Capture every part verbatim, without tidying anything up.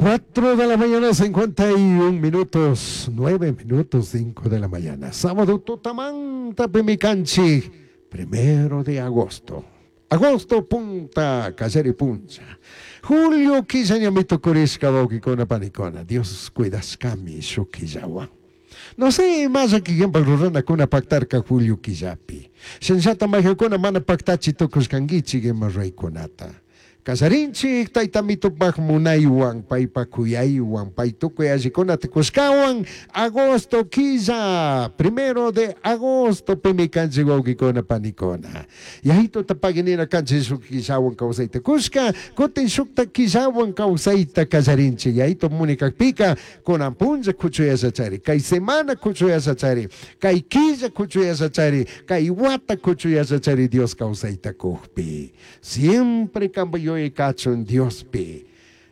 Cuatro de la mañana, cincuenta y un minutos, nueve minutos, cinco de la mañana. Sábado, Totamanta, Pimicanchi, primero de agosto. Agosto, punta, Cayeri puncha. Julio, Quisanyamito, Curisca, Bauquicona, Panicona. Dios cuidas, Cami, Shukiyawa. No sé más aquí que en Palurana con una pactarca Julio Quillapi. Sensata Majacona, mana pactachi, tocos canguichi, que más rey conata. Kasarinchi, taitamito pagmunaiwan, paipakuyaiwan, paitukuyasikuna tekuskawan, agosto quilla, primero de agosto, pimicanchi waukikona panicona. Yahito tapaginina canchi sukisawan kausaita kuska, kotin sukta kisawan kausaita kasarinchi, yahito munika pika, con ampunza kuchuyasachari, kai semana kuchuyasachari, kai quilla kuchuyasachari, kai wata kuchuyasachari, Dios kausaita kuhpi. Siempre cambio y cacho en Dios pi.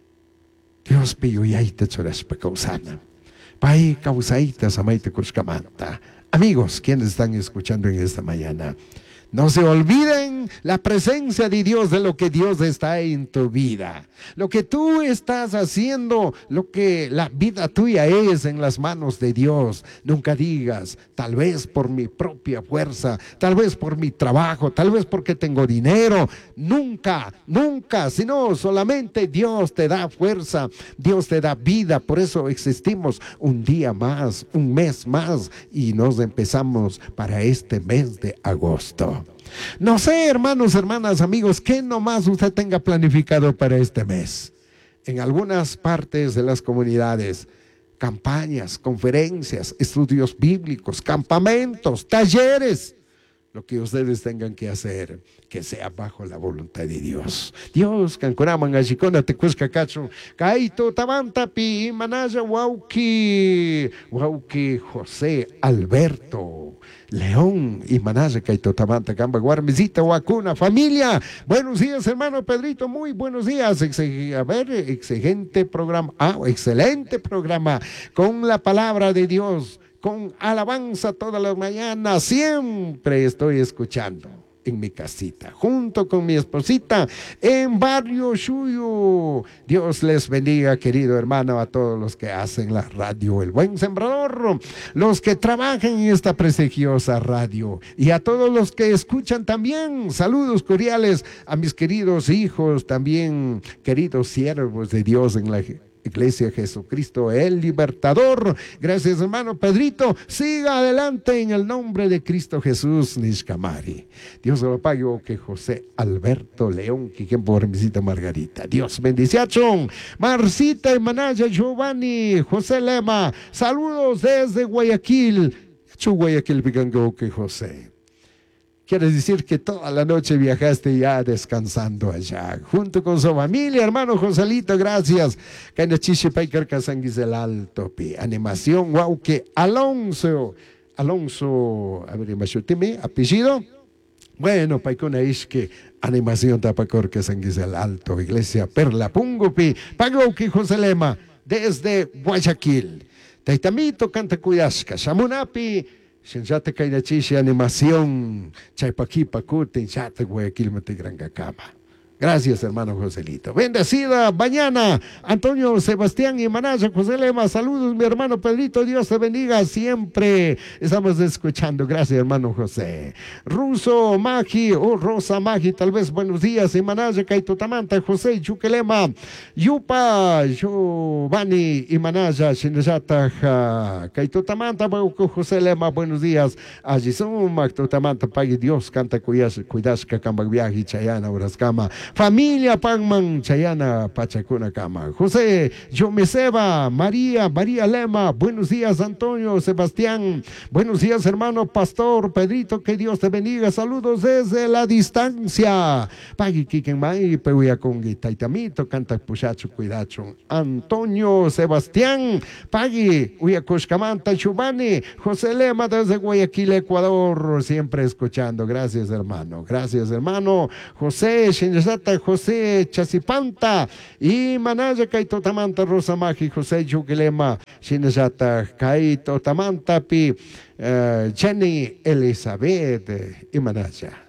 Dios pi yo ya te choras pa causana. Pai causaita samaita kushkamanta. Amigos, quienes están escuchando en esta mañana, no se olviden la presencia de Dios, de lo que Dios está en tu vida. Lo que tú estás haciendo, lo que la vida tuya es en las manos de Dios. Nunca digas, tal vez por mi propia fuerza, tal vez por mi trabajo, tal vez porque tengo dinero. Nunca, nunca, sino solamente Dios te da fuerza, Dios te da vida. Por eso existimos un día más, un mes más y nos empezamos para este mes de agosto. No sé, hermanos, hermanas, amigos, ¿qué nomás usted tenga planificado para este mes? En algunas partes de las comunidades, campañas, conferencias, estudios bíblicos, campamentos, talleres, lo que ustedes tengan que hacer, que sea bajo la voluntad de Dios. Dios, cancuraman ashikona tekuska cacho, kaito tabantapi, manaya wauki, wauki José Alberto León y Manaya Kaito Tabanta Gamba Guarmesita Huacuna, familia. Buenos días, hermano Pedrito, muy buenos días. Exe, a ver, excelente programa, ah, excelente programa con la palabra de Dios, con alabanza todas las mañanas. Siempre estoy escuchando en mi casita, junto con mi esposita, en Barrio Suyo. Dios les bendiga, querido hermano, a todos los que hacen la radio El Buen Sembrador, los que trabajan en esta prestigiosa radio y a todos los que escuchan también. Saludos cordiales a mis queridos hijos, también queridos siervos de Dios en la Iglesia Jesucristo el Libertador. Gracias, hermano Pedrito. Siga adelante en el nombre de Cristo Jesús Nishkamari. Dios lo pague que José Alberto León, que por visita Margarita. Dios bendice a Chon, Marcita y Manaya, Giovanni, José Lema. Saludos desde Guayaquil. Chu Guayaquil Picango que José. Quiere decir que toda la noche viajaste ya descansando allá, junto con su familia, hermano Joselito, gracias. Alto, animación, wow, que Alonso, Alonso, a ver, apellido. Bueno, paicona es que animación tapacor que San Gisel Alto, Iglesia Perla Pungupi, pago que José Lema, desde Guayaquil. Taitamito, canta Cuyasca, Shamunapi. Shinjate Kainachishi animación Chaipaki Pakute Chate Guayaquil Matigrangacama. Gracias, hermano Joselito. Bendecida mañana, Antonio Sebastián y Manaya, José Lema. Saludos, mi hermano Pedrito. Dios te bendiga siempre. Estamos escuchando. Gracias, hermano José. Ruso Magi o Rosa Magi, tal vez buenos días. Y Manaya, Kaito Tamanta, José Chuquelema, Yupa, Giovanni y Manaya, Shinjata, Kaito Tamanta, José Lema, buenos días. Allí son Macto Tamanta, Pague Dios, canta Cuyas, Cuidas, Cacamba Viaje, Chayana, Urascama. Familia Pangman, Chayana, Pachacuna Cama. José, Yomeseba, María, María Lema, buenos días, Antonio, Sebastián, buenos días, hermano Pastor, Pedrito, que Dios te bendiga, saludos desde la distancia. Pagui Kikenmai, Peuya Congi, Taitamito, canta Puchacho, Cuidacho, Antonio, Sebastián, Pagui, Uyacoshcamanta, Chubani, José Lema, desde Guayaquil, Ecuador, siempre escuchando. Gracias, hermano, gracias, hermano José, Shinjata, José Chasipanta y Manaya Kaito Tamanta, Rosa Magi, José Yuquilema, Shinjata Kaito Tamanta, Pi, uh, Jenny Elizabeth y Manaya.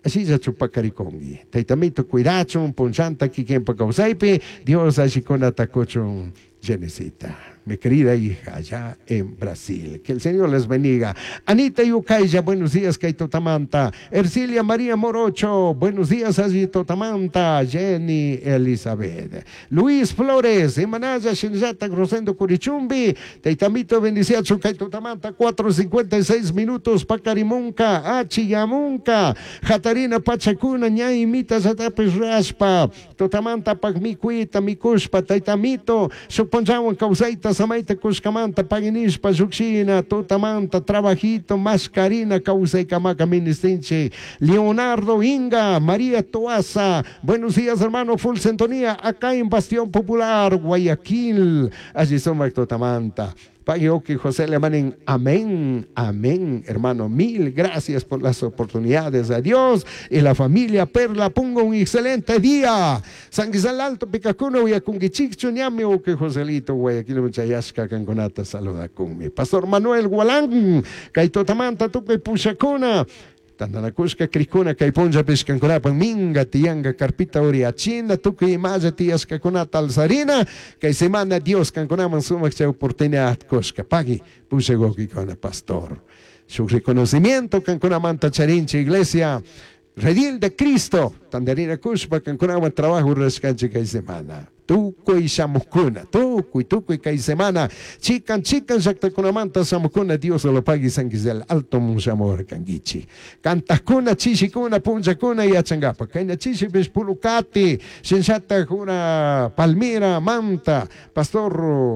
así ya chupacaricongi. Taitamito cuidachon, ponchanta kikenpa causaipi, Dios así con atacochon Genesita, mi querida hija, allá en Brasil. Que el Señor les bendiga. Anita Yucaya, buenos días, Kaitotamanta. Ercilia María Morocho, buenos días, allí Totamanta. Jenny Elizabeth. Luis Flores, Emanaya, Shinjata, Rosendo Curichumbi. Teitamito Bendiciacho, Kaitotamanta, cuatro cincuenta y seis minutos, Pacarimunca, Achiyamunca. Jatarina Pachacuna, Ñaimita, Zatapes Raspa. Totamanta, Pagmicuita, Mikushpa, Taitamito, Suponjawan Causaita, Samaita Cuscamanta, Paginishpa, Juxina, Totamanta, Trabajito, Mascarina, Causai Camaca Ministinche, Leonardo Inga, María Toaza, buenos días hermano, full sintonía, acá en Bastión Popular, Guayaquil, allí somos Totamanta. Payoki José Lemanin, amén, amén, hermano, mil gracias por las oportunidades, a Dios y la familia Perla, pongo un excelente día. San Guisal Alto, Picacuno, Huyakungichicho, Ñame, Oki Joselito, Guayaquil, Muchayasca, Canconata, saluda con mi Pastor Manuel Gualán, Kaitotamanta, Tupe Puchacuna. Tandanakuska krikuna kay ponja piskankunapan minga tianga carpita ori achinda tuku imaja tias kakunata alzarina kay semana Dios kankunaman sumak cha oportunidad kuska pagi pusegoki kona pastor su reconocimiento kankunamanta charinche iglesia Redil de Cristo tandarina kushpa kankunaman trabajo rescanche kay semana tuku y samukuna, tuku y tuku y kay semana, chican, chican, sakta kunamanta samukuna, Dios lo pagui sanguisel, alto musamor kangichi. Cantakuna, chichikuna, punchakuna y achangapa, kayna chichi pulucati, sensata kuna Palmira, Manta, Pastor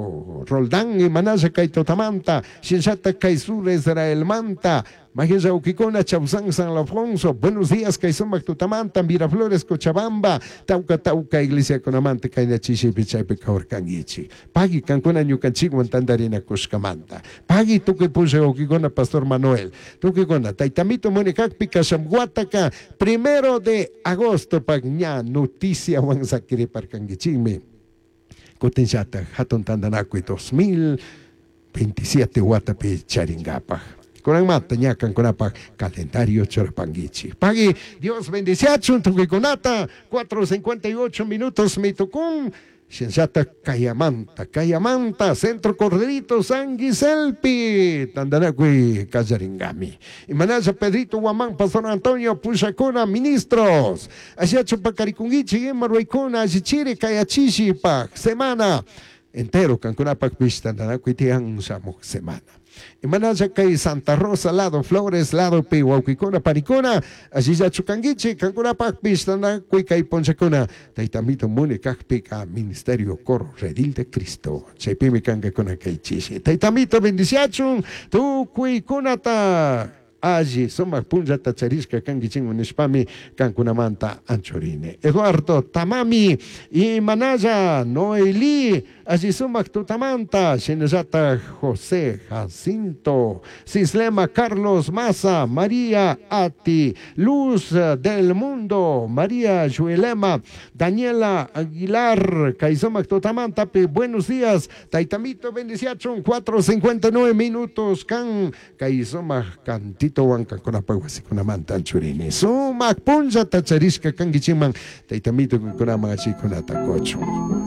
Roldán y Manasa kay Totamanta, sensata kay Sur Israel Manta, Majesa Ukikona, Chausán, San Alfonso, buenos días, kay Sumac Totamanta, Miraflores, Cochabamba, Tauca, Tauca, Iglesia Conamante, kay Chichi Pichay Picahor Kangichi. Pagi Cancuna Ñucanchigo Tandarina Cuscamanta. Pagi tu que puse Okigona Pastor Manuel. Tu que gona Taitamito Monicac Picashamguataca. Primero de agosto Pagña noticia Juan Sakiri Parkangichime. Cotenchata Hatton Tandanaco dos mil veintisiete Guatapi Charingapa. Con mata ñacan con apa calendario chorpanguichi. Pagui, Dios bendiciacho, tu que conata, cuatro cincuenta y ocho minutos, mi tucún, Sensata Cayamanta, Cayamanta, Centro Corderito, San Guiselpi, Tandanagui, Cayaringami. Y Manasa Pedrito Guamán, Pastor Antonio Puchacona, ministros. Asiacho Pacaricunguichi, Maruicona, Asichiri, Cayachichi, pa, semana. Entero, Cancunapac, Tandanagui, Tian, Samo, semana. Y Manasa kay Santa Rosa, lado Flores, lado Pihuauquicona, Paricona, así ya Chucanguichi, Cancurapac, Pistana, Cuica y Ponchacona, Taitamito Mune, Cacpica, Ministerio Coro, Redil de Cristo, Chepimi Canga con aquel chiche, Taitamito Bendiciachun, tu Cuiconata. Allí, Soma Punja Tacharisca, Kangichin, Unishpami, Cancunamanta, Anchorine. Eduardo Tamami y Manaya, Noelí, allí Soma Tutamanta, Shenezata José Jacinto, Cislema Carlos Maza, María Ati, Luz del Mundo, María Juelema, Daniela Aguilar, Caizoma Tutamanta, buenos días, Taitamito Bendiciachun, cuatro cincuenta y nueve minutos, Can, Caizoma Cantito. Wanka con apagasi con amanta anchurini. Sumak punja tacharisca kangichiman. Taitamito con amagachi con atacocho.